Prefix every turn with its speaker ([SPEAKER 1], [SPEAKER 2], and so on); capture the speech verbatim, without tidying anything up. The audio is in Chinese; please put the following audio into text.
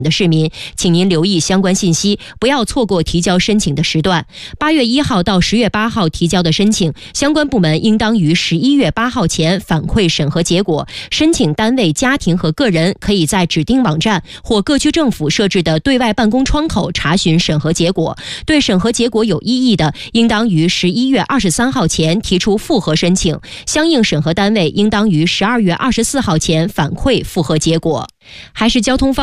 [SPEAKER 1] 的市民，请您留意相关信息，不要错过提交申请的时段。八月一号到十月八号提交的申请，相关部门应当于十一月八号前反馈审核结果。申请单位、家庭和个人可以在指定网站或各区政府设置的对外办公窗口查询审核结果。对审核结果有异议的，应当于十一月二十三号前提出复核申请。相应审核单位应当于十二月二十四号前反馈复核结果。还是交通方